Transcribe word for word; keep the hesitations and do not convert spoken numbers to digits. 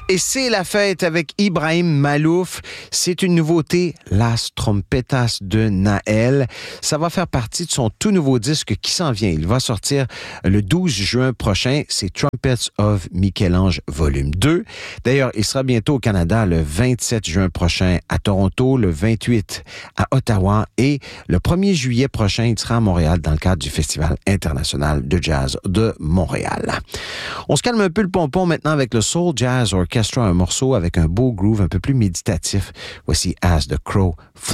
Et c'est la fête avec Ibrahim Malouf. C'est une nouveauté, Las Trompetas de Naël. Ça va faire partie de son tout nouveau disque qui s'en vient. Il va sortir le douze juin prochain. C'est Trumpets of Michel-Ange volume deux. D'ailleurs, il sera bientôt au Canada le vingt-sept juin prochain, à Toronto le vingt-huit, à Ottawa et le premier juillet prochain, il sera à Montréal dans le cadre du Festival international de jazz de Montréal. On se calme un peu le pompon maintenant avec le Soul Jazz Orchestra, un morceau avec un beau groove un peu plus méditatif. Voici As the Crow